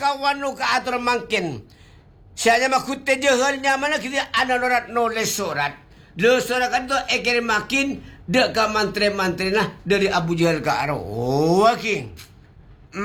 kawan nu ka atur mangkin. Saya makute jehelnya mana kita ada norat nulis surat. Le surat kan tu ekir makin dek ka mantri-mantri nah dari Abu Jahal ka aro. Oh, okay.